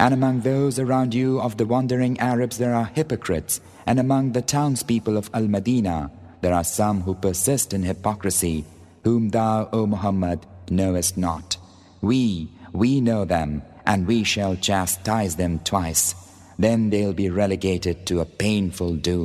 And among those around you of the wandering Arabs there are hypocrites, and among the townspeople of Al-Madinah there are some who persist in hypocrisy, whom thou, O Muhammad, knowest not. We know them, and we shall chastise them twice. Then they'll be relegated to a painful doom.